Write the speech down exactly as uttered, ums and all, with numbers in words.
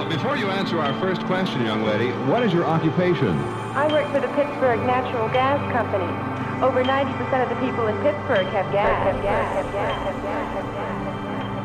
Before you answer our first question, young lady, what is your occupation? I work for the Pittsburgh Natural Gas Company. Over ninety percent of the people in Pittsburgh have gas. Have gas. Have gas. Have gas. Have gas.